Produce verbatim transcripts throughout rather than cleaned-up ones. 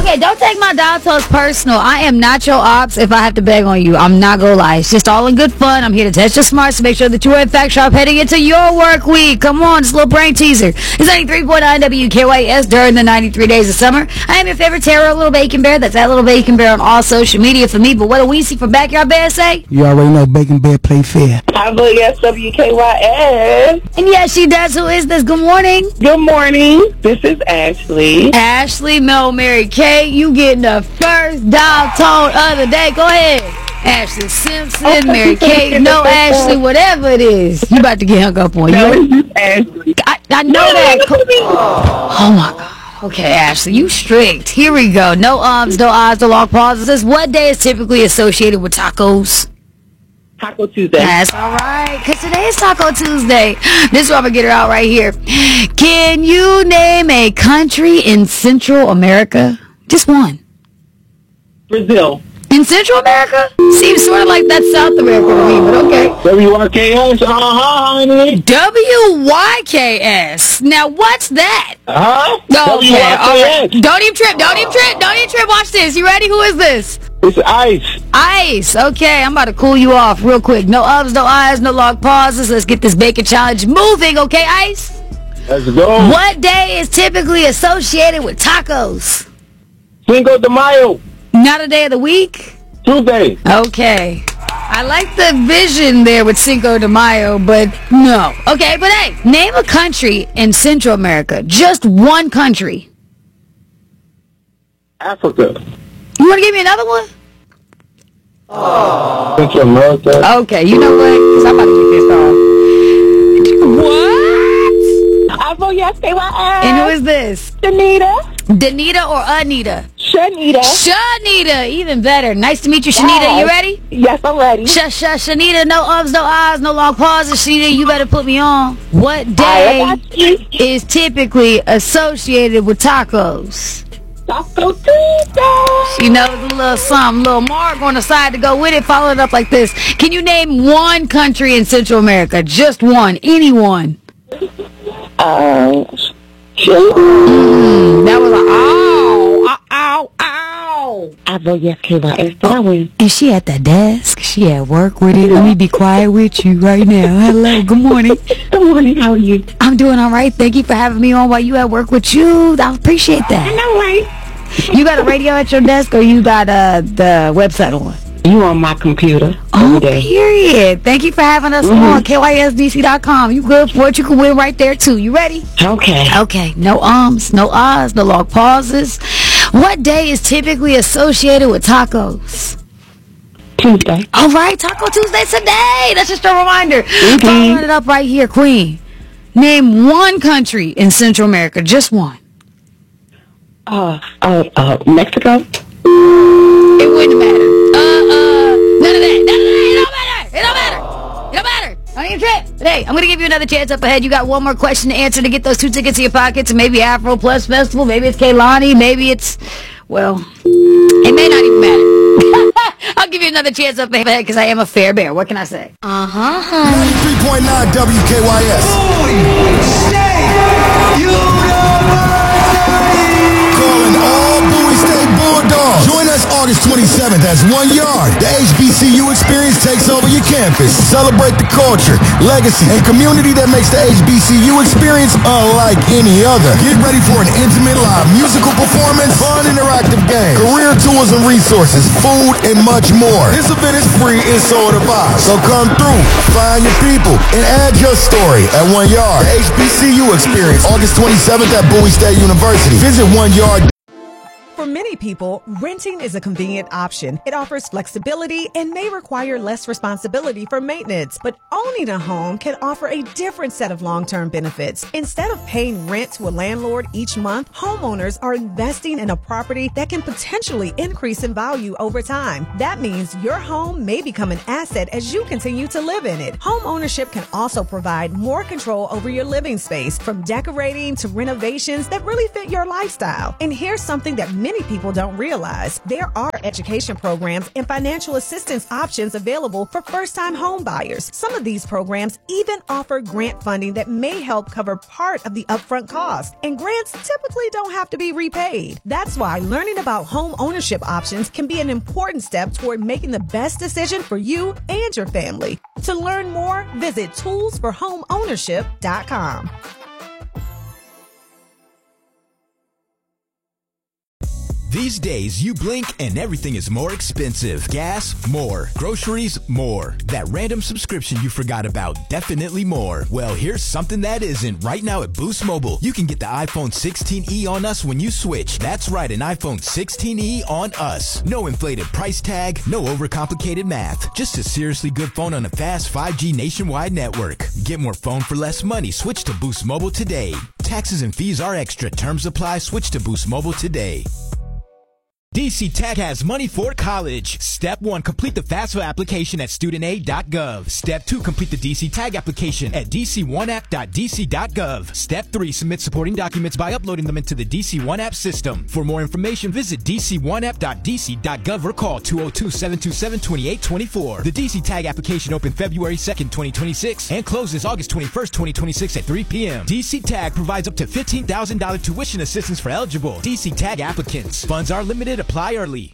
Okay, don't take my dial tones personal. I am not your ops if I have to beg on you. I'm not gonna lie. It's just all in good fun. I'm here to test your smarts to make sure that you are in fact sharp heading into your work week. Come on, just a little brain teaser. It's ninety-three point nine W K Y S during the ninety-three days of summer. I am your favorite terror, Little Bacon Bear. That's that Little Bacon Bear on all social media for me. But what do we see from Backyard Bear say? You already know Bacon Bear play fair. I vote yes, W K Y S. And yes, she does. Who is this? Good morning. Good morning. This is Ashley. Ashley, Mel, Mary Kay. You getting the first dial tone of the day. Go ahead. Ashley Simpson, Mary Kay, no Ashley, whatever it is. You about to get hung up on. No, You? it's Ashley. I, I know No, that. no, no. Oh, my God. Okay, Ashley, you strict. Here we go. No ums, no ahs, no long pauses. What day is typically associated with tacos? Taco Tuesday. That's all right, because today is Taco Tuesday. This is where I'm going to get her out right here. Can you name a country in Central America? Just one. Brazil. In Central America? Seems sort of like that's South America to me, but okay. W Y K S, uh-huh, honey. W Y K S. Now, what's that? Uh-huh. Okay, all right. W Y K S. Don't even trip, don't even trip, don't even trip. Watch this. You ready? Who is this? It's ice. Ice. Okay, I'm about to cool you off real quick. No ups, no eyes, no long pauses. Let's get this bacon challenge moving, okay, Ice? Let's go. What day is typically associated with tacos? Cinco de Mayo. Not a day of the week? Tuesday. Okay. I like the vision there with Cinco de Mayo, but no. Okay, but hey, name a country in Central America. Just one country. Africa. You want to give me another one? Central America. Okay, you know what? Because I'm about to get this on. What? I vote yes, K Y S. And who is this? Danita. Danita or Anita? Shanita. Shanita, even better. Nice to meet you, Shanita. Yes. You ready? Yes, I'm ready. Sh sh Shanita, no ums, no ahs, no long pauses. Shanita, you better put me on. What I day got you. is typically associated with tacos? Taco Tuesday. You know, a little something, little mark on the side to go with it. Follow it up like this. Can you name one country in Central America? Just one. Anyone. Um, Chile. Mm, that was a ow, ow, ow, ow. I vote yes, K Y S. I win. Is she at the desk? She at work with it? Let me be quiet with you right now. Hello, good morning. Good morning. How are you? I'm doing all right. Thank you for having me on while you at work with you. I appreciate I that. know, right? You got a radio at your desk or you got uh, the website on? You on my computer. Oh, every day. period. Thank you for having us Mhm. on K Y S D C dot com. You good for it? You can win right there, too. You ready? Okay. Okay. No ums, no ahs, no long pauses. What day is typically associated with tacos? Tuesday. All right, Taco Tuesday today. That's just a reminder. Mhm. Following it up right here, Queen. Name one country in Central America. Just one. Uh, uh, uh, Mexico. It wouldn't matter. Uh, uh, none of that. None of that. It don't matter. It don't matter. It don't matter. Don't even trip. But hey, I'm going to give you another chance up ahead. You got one more question to answer to get those two tickets in your pockets. And maybe Afro Plus Festival. Maybe it's Kaylani. Maybe it's, well, it may not even matter. I'll give you another chance up ahead because I am a fair bear. What can I say? Uh-huh. ninety-three point nine W K Y S. Calling all Bowie State Bulldogs. Join us August twenty-seventh as One Yard. The H B C U experience takes over your campus. Celebrate the culture, legacy, and community that makes the H B C U experience unlike any other. Get ready for an intimate live musical performance, fun interactive games, career tools and resources, food, and much more. This event is free and so are the vibes. So come through, find your people, and add your story at One Yard. The H B C U experience, August twenty-seventh at Bowie State University. Visit One Yard. For many people, renting is a convenient option. It offers flexibility and may require less responsibility for maintenance. But owning a home can offer a different set of long-term benefits. Instead of paying rent to a landlord each month, homeowners are investing in a property that can potentially increase in value over time. That means your home may become an asset as you continue to live in it. Home ownership can also provide more control over your living space, from decorating to renovations that really fit your lifestyle. And here's something that many many people don't realize. There are education programs and financial assistance options available for first-time home buyers. Some of these programs even offer grant funding that may help cover part of the upfront cost. And grants typically don't have to be repaid. That's why learning about home ownership options can be an important step toward making the best decision for you and your family. To learn more, visit tools for home ownership dot com. These days, you blink and everything is more expensive. Gas, more. Groceries, more. That random subscription you forgot about, definitely more. Well, here's something that isn't. Right now at Boost Mobile, you can get the iPhone sixteen e on us when you switch. That's right, an iPhone sixteen e on us. No inflated price tag, no overcomplicated math. Just a seriously good phone on a fast five G nationwide network. Get more phone for less money. Switch to Boost Mobile today. Taxes and fees are extra. Terms apply. Switch to Boost Mobile today. D C Tech has money for college. Step one, complete the FAFSA application at student aid dot gov. Step two, complete the D C Tag application at d c one app dot d c dot gov. Step three, submit supporting documents by uploading them into the D C one App system. For more information, visit d c one app dot d c dot gov or call two oh two, seven two seven, two eight two four. The D C Tag application opened February second, twenty twenty-six and closes August twenty-first, twenty twenty-six at three p.m. D C Tag provides up to fifteen thousand dollars tuition assistance for eligible D C Tag applicants. Funds are limited. Apply early.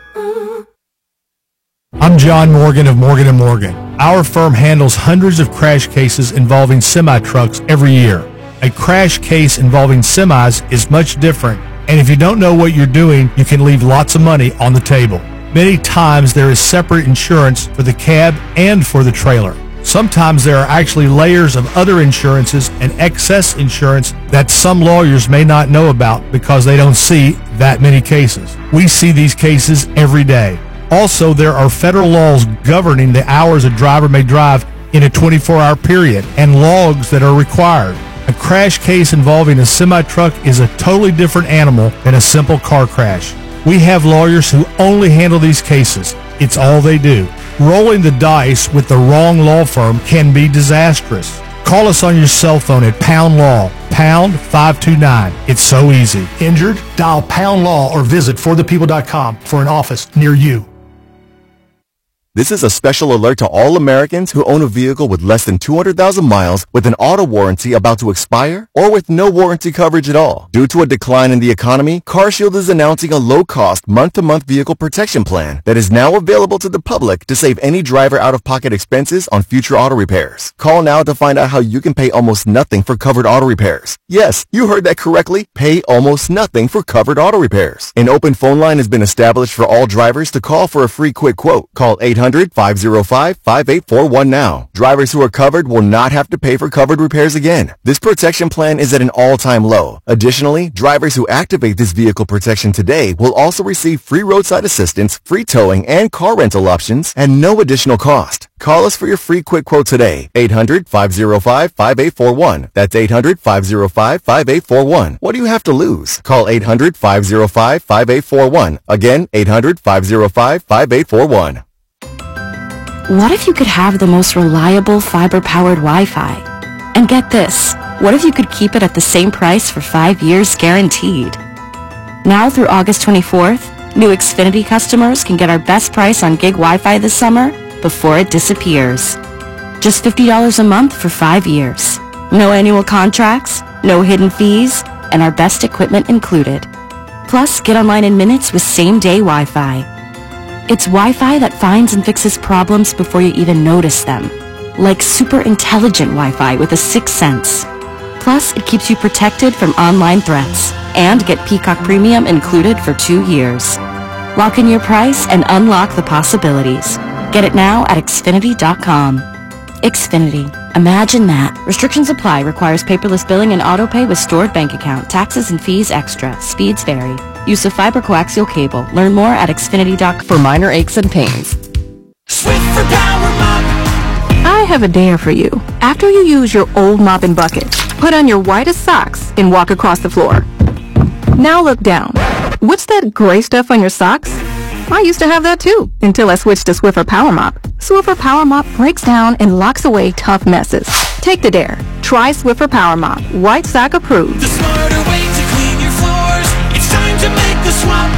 I'm John Morgan of Morgan and Morgan. Our firm handles hundreds of crash cases involving semi-trucks every year. A crash case involving semis is much different, and if you don't know what you're doing, you can leave lots of money on the table. Many times there is separate insurance for the cab and for the trailer. Sometimes there are actually layers of other insurances and excess insurance that some lawyers may not know about because they don't see that many cases. We see these cases every day. Also, there are federal laws governing the hours a driver may drive in a twenty-four hour period and logs that are required. A crash case involving a semi-truck is a totally different animal than a simple car crash. We have lawyers who only handle these cases. It's all they do. Rolling the dice with the wrong law firm can be disastrous. Call us on your cell phone at Pound Law, pound five two nine. It's so easy. Injured? Dial Pound Law or visit for the people dot com for an office near you. This is a special alert to all Americans who own a vehicle with less than two hundred thousand miles with an auto warranty about to expire or with no warranty coverage at all. Due to a decline in the economy, CarShield is announcing a low-cost month-to-month vehicle protection plan that is now available to the public to save any driver out-of-pocket expenses on future auto repairs. Call now to find out how you can pay almost nothing for covered auto repairs. Yes, you heard that correctly. Pay almost nothing for covered auto repairs. An open phone line has been established for all drivers to call for a free quick quote. Call eight hundred, five oh five, five eight four one now. Drivers who are covered will not have to pay for covered repairs again. This protection plan is at an all-time low. Additionally, drivers who activate this vehicle protection today will also receive free roadside assistance, free towing, and car rental options at no additional cost. Call us for your free quick quote today. eight hundred, five oh five, five eight four one. That's eight hundred, five oh five, five eight four one. What do you have to lose? Call eight hundred, five oh five, five eight four one. Again, eight hundred, five oh five, five eight four one. What if you could have the most reliable fiber-powered Wi-Fi? And get this, what if you could keep it at the same price for five years guaranteed? Now through August twenty-fourth, new Xfinity customers can get our best price on gig Wi-Fi this summer before it disappears. Just fifty dollars a month for five years. No annual contracts, no hidden fees, and our best equipment included. Plus, get online in minutes with same-day Wi-Fi. It's Wi-Fi that finds and fixes problems before you even notice them. Like super intelligent Wi-Fi with a sixth sense. Plus, it keeps you protected from online threats. And get Peacock Premium included for two years. Lock in your price and unlock the possibilities. Get it now at Xfinity dot com. Xfinity. Imagine that. Restrictions apply. Requires paperless billing and auto pay with stored bank account. Taxes and fees extra. Speeds vary. Use of fiber coaxial cable. Learn more at Xfinity dot com for minor aches and pains. Swift for Power Mop. I have a dare for you. After you use your old mop and bucket, put on your whitest socks and walk across the floor. Now look down. What's that gray stuff on your socks? I used to have that too, until I switched to Swiffer Power Mop. Swiffer Power Mop breaks down and locks away tough messes. Take the dare. Try Swiffer Power Mop. White sock approved. The smarter way to clean your floors. It's time to make the swap.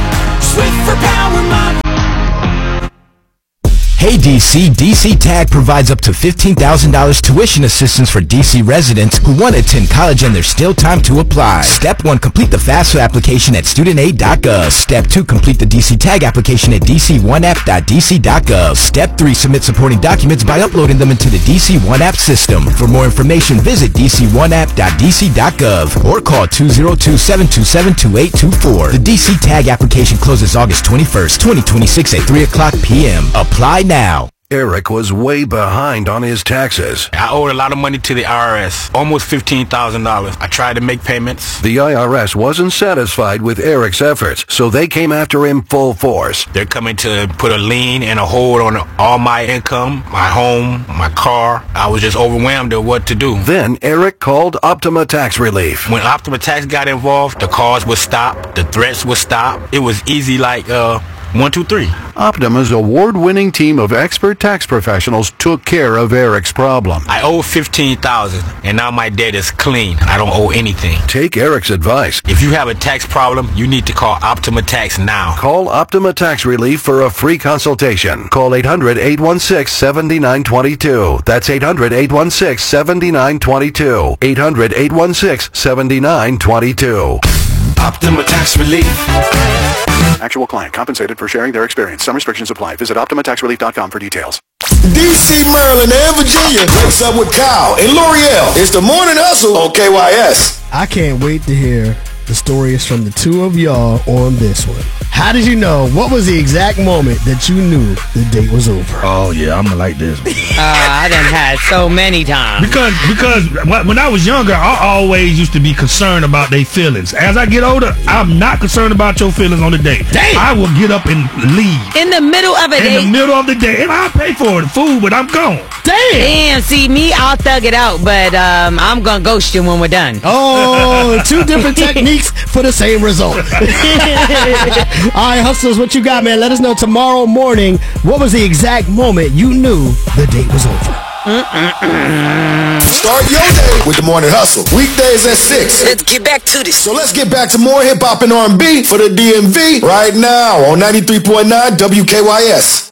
Hey D C, D C Tag provides up to fifteen thousand dollars tuition assistance for D C residents who want to attend college and there's still time to apply. Step one, complete the FAFSA application at student aid dot gov. Step two, complete the D C Tag application at d c one app dot d c dot gov. Step three, submit supporting documents by uploading them into the D C one app system. For more information, visit d c one app dot d c dot gov or call two zero two, seven two seven, two eight two four. The D C Tag application closes August twenty-first, twenty twenty-six at three o'clock p m Apply now. Eric was way behind on his taxes. I owed a lot of money to the I R S, almost fifteen thousand dollars. I tried to make payments. The I R S wasn't satisfied with Eric's efforts, so they came after him full force. They're coming to put a lien and a hold on all my income, my home, my car. I was just overwhelmed at what to do. Then Eric called Optima Tax Relief. When Optima Tax got involved, the calls would stop, the threats would stop. It was easy like, uh... One, two, three. Optima's award-winning team of expert tax professionals took care of Eric's problem. I owe fifteen thousand dollars, and now my debt is clean. I don't owe anything. Take Eric's advice. If you have a tax problem, you need to call Optima Tax now. Call Optima Tax Relief for a free consultation. Call eight hundred, eight one six, seven nine two two. That's eight hundred, eight one six, seven nine two two. eight hundred, eight one six, seven nine two two. Optima Tax Relief. Actual client compensated for sharing their experience. Some restrictions apply. Visit optima tax relief dot com for details. D C, Maryland, and Virginia. Wakes up with Kyle and L'Oreal. It's the Morning Hustle on K Y S. I can't wait to hear the stories from the two of y'all on this one. How did you know? What was the exact moment that you knew the date was over? Oh, yeah, I'm gonna like this one. Uh, I done had so many times. Because because when I was younger, I always used to be concerned about their feelings. As I get older, I'm not concerned about your feelings on the date. Damn. I will get up and leave. In the middle of a In day? the middle of the day. And I'll pay for the food, but I'm gone. Damn. Damn, see, me, I'll thug it out, but um, I'm gonna ghost you when we're done. Oh, two different techniques for the same result. All right, hustlers, what you got, man? Let us know tomorrow morning. What was the exact moment you knew the date was over? Mm-mm-mm. Start your day with the Morning Hustle. Weekdays at six. Let's get back to this. So let's get back to more hip hop and R and B for the D M V right now on ninety-three point nine W K Y S.